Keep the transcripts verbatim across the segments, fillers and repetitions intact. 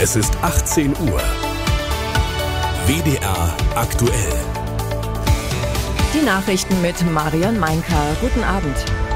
Es ist achtzehn Uhr. W D R aktuell. Die Nachrichten mit Marion Meinker. Guten Abend.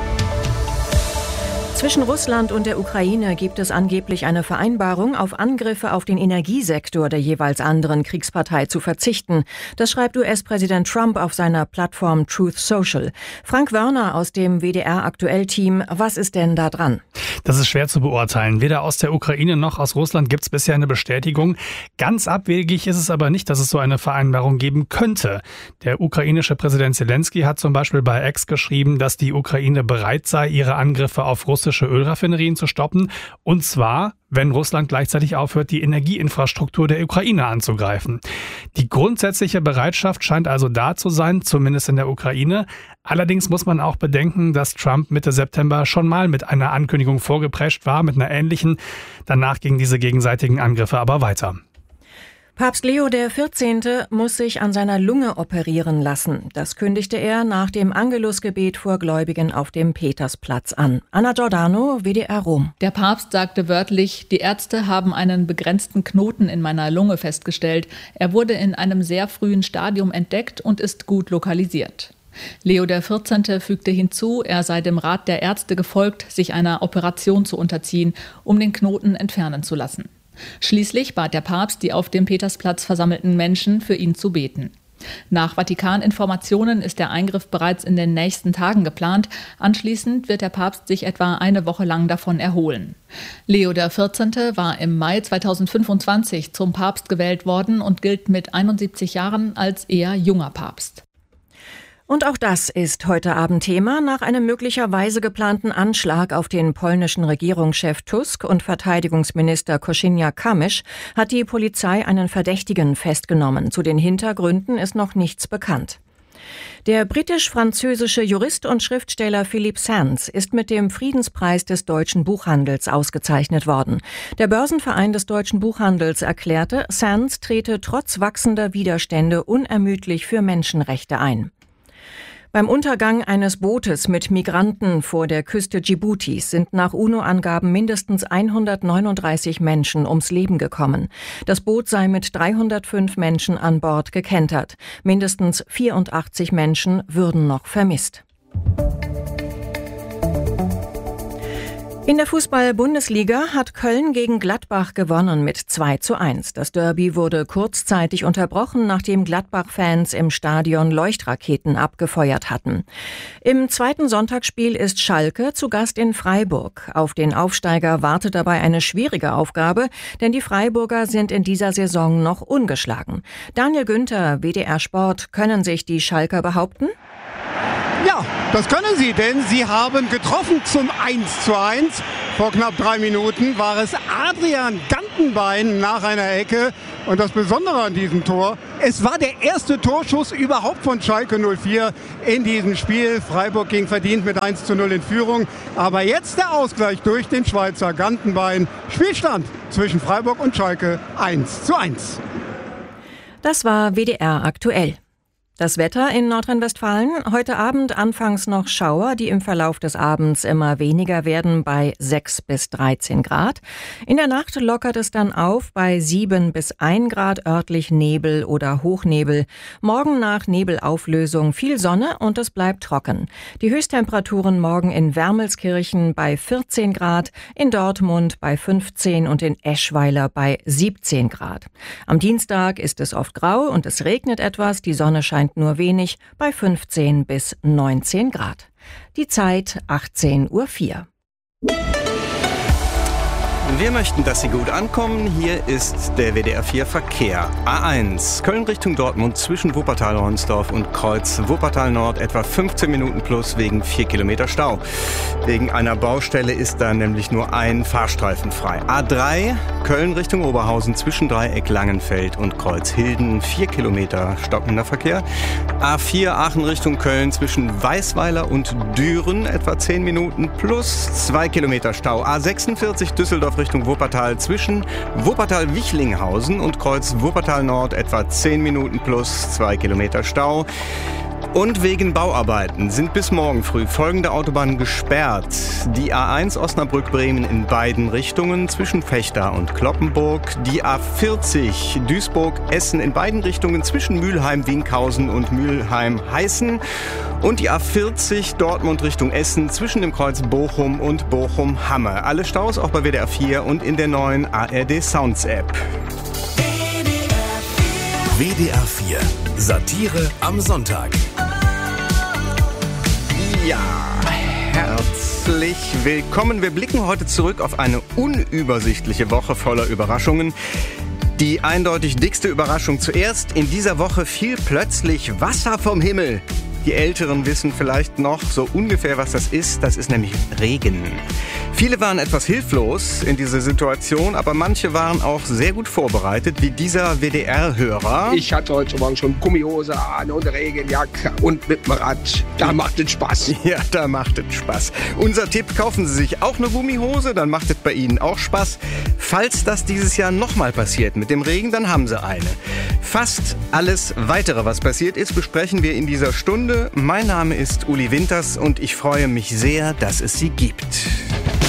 Zwischen Russland und der Ukraine gibt es angeblich eine Vereinbarung, auf Angriffe auf den Energiesektor der jeweils anderen Kriegspartei zu verzichten. Das schreibt U S-Präsident Trump auf seiner Plattform Truth Social. Frank Wörner aus dem W D R-Aktuell-Team, was ist denn da dran? Das ist schwer zu beurteilen. Weder aus der Ukraine noch aus Russland gibt es bisher eine Bestätigung. Ganz abwegig ist es aber nicht, dass es so eine Vereinbarung geben könnte. Der ukrainische Präsident Zelensky hat zum Beispiel bei X geschrieben, dass die Ukraine bereit sei, ihre Angriffe auf russische Ölraffinerien zu stoppen. Und zwar, wenn Russland gleichzeitig aufhört, die Energieinfrastruktur der Ukraine anzugreifen. Die grundsätzliche Bereitschaft scheint also da zu sein, zumindest in der Ukraine. Allerdings muss man auch bedenken, dass Trump Mitte September schon mal mit einer Ankündigung vorgeprescht war, mit einer ähnlichen. Danach gingen diese gegenseitigen Angriffe aber weiter. Papst Leo der vierzehnte muss sich an seiner Lunge operieren lassen. Das kündigte er nach dem Angelusgebet vor Gläubigen auf dem Petersplatz an. Anna Giordano, W D R Rom. Der Papst sagte wörtlich, die Ärzte haben einen begrenzten Knoten in meiner Lunge festgestellt. Er wurde in einem sehr frühen Stadium entdeckt und ist gut lokalisiert. Leo der vierzehnte fügte hinzu, er sei dem Rat der Ärzte gefolgt, sich einer Operation zu unterziehen, um den Knoten entfernen zu lassen. Schließlich bat der Papst die auf dem Petersplatz versammelten Menschen, für ihn zu beten. Nach Vatikan-Informationen ist der Eingriff bereits in den nächsten Tagen geplant. Anschließend wird der Papst sich etwa eine Woche lang davon erholen. Leo der vierzehnte war im Mai zweitausendfünfundzwanzig zum Papst gewählt worden und gilt mit einundsiebzig Jahren als eher junger Papst. Und auch das ist heute Abend Thema. Nach einem möglicherweise geplanten Anschlag auf den polnischen Regierungschef Tusk und Verteidigungsminister Kosiniak-Kamysz hat die Polizei einen Verdächtigen festgenommen. Zu den Hintergründen ist noch nichts bekannt. Der britisch-französische Jurist und Schriftsteller Philippe Sands ist mit dem Friedenspreis des deutschen Buchhandels ausgezeichnet worden. Der Börsenverein des deutschen Buchhandels erklärte, Sands trete trotz wachsender Widerstände unermüdlich für Menschenrechte ein. Beim Untergang eines Bootes mit Migranten vor der Küste Dschiboutis sind nach UNO-Angaben mindestens hundertneununddreißig Menschen ums Leben gekommen. Das Boot sei mit dreihundertfünf Menschen an Bord gekentert. Mindestens vierundachtzig Menschen würden noch vermisst. In der Fußball-Bundesliga hat Köln gegen Gladbach gewonnen mit zwei zu eins. Das Derby wurde kurzzeitig unterbrochen, nachdem Gladbach-Fans im Stadion Leuchtraketen abgefeuert hatten. Im zweiten Sonntagsspiel ist Schalke zu Gast in Freiburg. Auf den Aufsteiger wartet dabei eine schwierige Aufgabe, denn die Freiburger sind in dieser Saison noch ungeschlagen. Daniel Günther, W D R Sport, können sich die Schalker behaupten? Ja, das können sie, denn sie haben getroffen zum eins zu eins. Vor knapp drei Minuten war es Adrian Gantenbein nach einer Ecke. Und das Besondere an diesem Tor, es war der erste Torschuss überhaupt von Schalke null vier in diesem Spiel. Freiburg ging verdient mit eins zu null in Führung. Aber jetzt der Ausgleich durch den Schweizer Gantenbein. Spielstand zwischen Freiburg und Schalke eins zu eins. Das war W D R aktuell. Das Wetter in Nordrhein-Westfalen. Heute Abend anfangs noch Schauer, die im Verlauf des Abends immer weniger werden bei sechs bis dreizehn Grad. In der Nacht lockert es dann auf bei sieben bis ein Grad, örtlich Nebel oder Hochnebel. Morgen nach Nebelauflösung viel Sonne und es bleibt trocken. Die Höchsttemperaturen morgen in Wermelskirchen bei vierzehn Grad, in Dortmund bei fünfzehn und in Eschweiler bei siebzehn Grad. Am Dienstag ist es oft grau und es regnet etwas, die Sonne scheint nur wenig bei fünfzehn bis neunzehn Grad. Die Zeit achtzehn Uhr vier. Wir möchten, dass Sie gut ankommen. Hier ist der W D R vier Verkehr. A eins, Köln Richtung Dortmund zwischen Wuppertal-Ronsdorf und Kreuz Wuppertal-Nord etwa fünfzehn Minuten plus wegen vier Kilometer Stau. Wegen einer Baustelle ist da nämlich nur ein Fahrstreifen frei. A drei, Köln Richtung Oberhausen zwischen Dreieck Langenfeld und Kreuz Hilden, vier Kilometer stockender Verkehr. A vier, Aachen Richtung Köln zwischen Weißweiler und Düren etwa zehn Minuten plus zwei Kilometer Stau. A sechsundvierzig, Düsseldorf Richtung Richtung Wuppertal zwischen Wuppertal-Wichlinghausen und Kreuz Wuppertal Nord etwa zehn Minuten plus zwei Kilometer Stau. Und wegen Bauarbeiten sind bis morgen früh folgende Autobahnen gesperrt. Die A eins Osnabrück-Bremen in beiden Richtungen zwischen Vechta und Cloppenburg. Die A vierzig Duisburg-Essen in beiden Richtungen zwischen Mülheim-Winkhausen und Mülheim-Heißen. Und die A vierzig Dortmund Richtung Essen zwischen dem Kreuz Bochum und Bochum-Hamme. Alle Staus auch bei W D R vier und in der neuen A R D Sounds App. W D R vier. Satire am Sonntag. Ja, herzlich willkommen. Wir blicken heute zurück auf eine unübersichtliche Woche voller Überraschungen. Die eindeutig dickste Überraschung zuerst. In dieser Woche fiel plötzlich Wasser vom Himmel. Die Älteren wissen vielleicht noch so ungefähr, was das ist. Das ist nämlich Regen. Viele waren etwas hilflos in dieser Situation, aber manche waren auch sehr gut vorbereitet, wie dieser W D R-Hörer. Ich hatte heute Morgen schon Gummihose an und Regenjacke und mit dem Rad. Da macht es Spaß. Ja, da macht es Spaß. Unser Tipp, kaufen Sie sich auch eine Gummihose, dann macht es bei Ihnen auch Spaß. Falls das dieses Jahr nochmal passiert mit dem Regen, dann haben Sie eine. Fast alles Weitere, was passiert ist, besprechen wir in dieser Stunde. Mein Name ist Uli Winters und ich freue mich sehr, dass es Sie gibt.